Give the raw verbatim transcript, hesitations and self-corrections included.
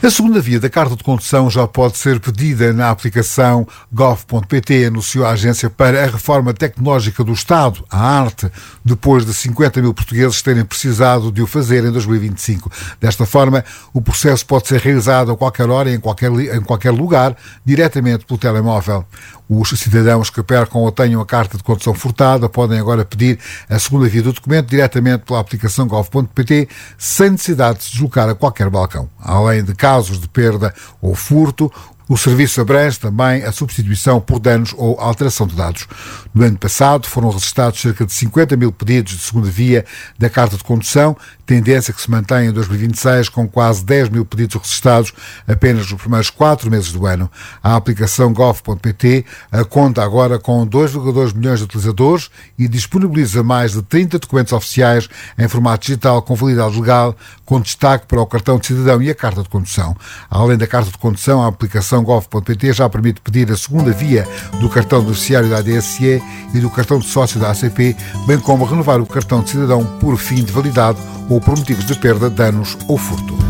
A segunda via da carta de condução já pode ser pedida na aplicação gov ponto pt, anunciou a Agência para a Reforma Tecnológica do Estado, a ARTE, depois de cinquenta mil portugueses terem precisado de o fazer em dois mil e vinte e cinco. Desta forma, o processo pode ser realizado a qualquer hora e em qualquer, em qualquer lugar, diretamente pelo telemóvel. Os cidadãos que percam ou tenham a carta de condução furtada podem agora pedir a segunda via do documento diretamente pela aplicação gov ponto pt, sem necessidade de se deslocar a qualquer balcão. Além de casos de perda ou furto, o serviço abrange também a substituição por danos ou alteração de dados. No ano passado foram registrados cerca de cinquenta mil pedidos de segunda via da carta de condução, tendência que se mantém em dois mil e vinte e seis, com quase dez mil pedidos registrados apenas nos primeiros quatro meses do ano. A aplicação gov ponto pt conta agora com dois vírgula dois milhões de utilizadores e disponibiliza mais de trinta documentos oficiais em formato digital com validade legal, com destaque para o cartão de cidadão e a carta de condução. Além da carta de condução, a aplicação gov ponto pt já permite pedir a segunda via do cartão de beneficiário da A D S E e do cartão de sócio da A C P, bem como renovar o cartão de cidadão por fim de validade ou por motivos de perda, danos ou furto.